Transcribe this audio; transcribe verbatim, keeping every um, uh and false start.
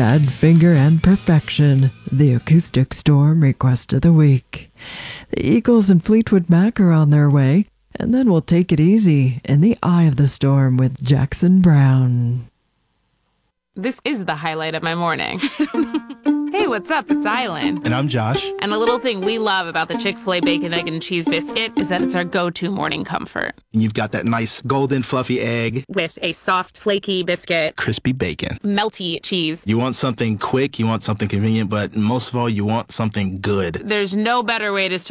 Badfinger and Perfection, the acoustic storm request of the week. The Eagles and Fleetwood Mac are on their way, and then we'll take it easy in the eye of the storm with Jackson Browne. This is the highlight of my morning. Hey, what's up? It's Island. And I'm Josh. And a little thing we love about the Chick-fil-A Bacon, Egg, and Cheese Biscuit is that it's our go-to morning comfort. And you've got that nice golden fluffy egg. With a soft, flaky biscuit. Crispy bacon. Melty cheese. You want something quick, you want something convenient, but most of all, you want something good. There's no better way to